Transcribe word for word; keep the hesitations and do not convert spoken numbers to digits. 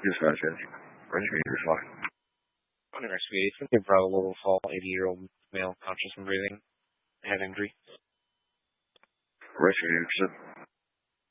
Dispatch, investigators, fine. On investigation, a probable fall, eighty-year-old male, conscious and breathing, head injury. Investigators,